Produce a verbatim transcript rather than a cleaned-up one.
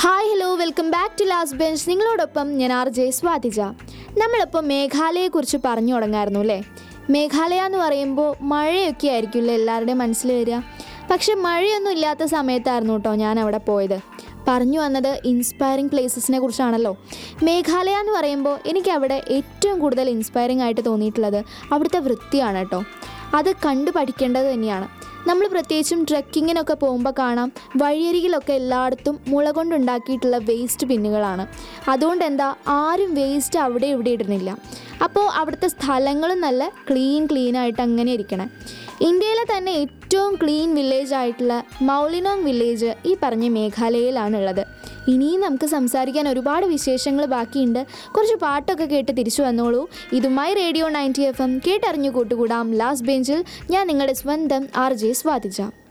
Hi hello welcome back to last bench. നിങ്ങളോടൊപ്പം ഞാൻ R J Swathija. നമ്മളിപ്പോൾ മേഘാലയയെക്കുറിച്ച് പറഞ്ഞു തുടങ്ങായിരുന്നു അല്ലേ. മേഘാലയ എന്ന് പറയുമ്പോൾ മഴയൊക്കെ ആയിരിക്കുമല്ലോ എല്ലാവരുടെയും മനസ്സിൽ വരിക. പക്ഷെ മഴയൊന്നും ഇല്ലാത്ത സമയത്തായിരുന്നു കേട്ടോ ഞാൻ അവിടെ പോയത്. പറഞ്ഞു വന്നത് ഇൻസ്പയറിംഗ് പ്ലേസസിനെ കുറിച്ചാണല്ലോ. മേഘാലയ എന്ന് പറയുമ്പോൾ എനിക്കവിടെ ഏറ്റവും കൂടുതൽ ഇൻസ്പയറിംഗ് ആയിട്ട് തോന്നിയിട്ടുള്ളത് അവിടുത്തെ വൃത്തിയാണ് കേട്ടോ. അത് കണ്ടു പഠിക്കേണ്ടത് തന്നെയാണ്. നമ്മൾ പ്രത്യേകിച്ചും ട്രെക്കിങ്ങിനൊക്കെ പോകുമ്പോൾ കാണാം വഴിയരികിലൊക്കെ എല്ലായിടത്തും മുള കൊണ്ടുണ്ടാക്കിയിട്ടുള്ള വേസ്റ്റ് ബിന്നുകളാണ്. അതുകൊണ്ട് എന്താ ആരും വേസ്റ്റ് അവിടെ ഇവിടെ ഇടുന്നില്ല. അപ്പോൾ അവിടുത്തെ സ്ഥലങ്ങളും നല്ല ക്ലീൻ ക്ലീനായിട്ട് അങ്ങനെ ഇരിക്കണം. ഇന്ത്യയിലെ തന്നെ ഏറ്റവും ക്ലീൻ വില്ലേജ് ആയിട്ടുള്ള മൗലിനോങ് വില്ലേജ് ഈ പറഞ്ഞ മേഘാലയയിലാണുള്ളത്. ഇനിയും നമുക്ക് സംസാരിക്കാൻ ഒരുപാട് വിശേഷങ്ങൾ ബാക്കിയുണ്ട്. കുറച്ച് പാട്ടൊക്കെ കേട്ട് തിരിച്ചു വന്നോളൂ. ഇതുമായി റേഡിയോ നയൻറ്റി എഫ് എം കേട്ടറിഞ്ഞു കൂട്ടുകൂടാം ലാസ്റ്റ് ബെഞ്ചിൽ. ഞാൻ നിങ്ങളുടെ സ്വന്തം ആർ ജെ സ്വാതിജ.